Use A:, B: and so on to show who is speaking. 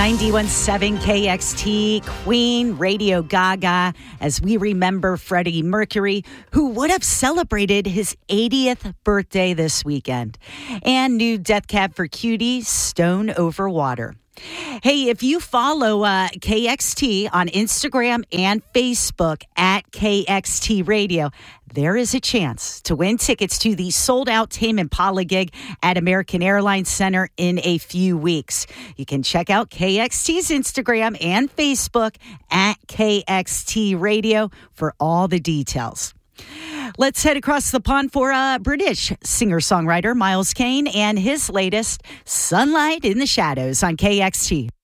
A: 91.7 KXT, Queen, Radio Gaga, as we remember Freddie Mercury, who would have celebrated his 80th birthday this weekend. And new Death Cab for Cutie, Stone Over Water. Hey, if you follow KXT on Instagram and Facebook at KXT Radio, there is a chance to win tickets to the sold-out Tame Impala gig at American Airlines Center in a few weeks. You can check out KXT's Instagram and Facebook at KXT Radio for all the details. Let's head across the pond for British singer-songwriter Miles Kane and his latest, Sunlight in the Shadows on KXT.